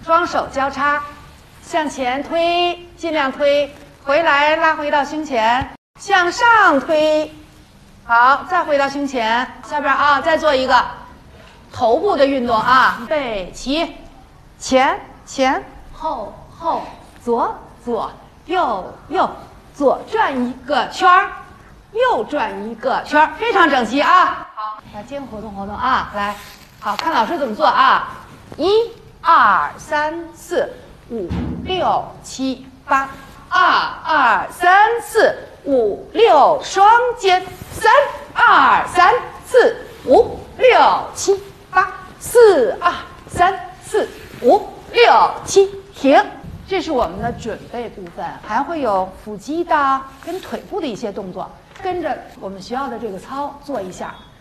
双手交叉，向前推，尽量推，回来拉回到胸前，向上推，好，再回到胸前。下边啊，再做一个头部的运动啊，预备起，前前后后，左左右右，左转一个圈儿，右转一个圈儿，非常整齐啊。好，把肩活动活动啊，来，好看老师怎么做啊？1、2、3、4、5、6、7、8，2、2、3、4、5、6，双肩，3、2、3、4、5、6、7、8，4、2、3、4、5、6、7，停。这是我们的准备部分，还会有腹肌的跟腿部的一些动作，跟着我们学校的这个操做一下。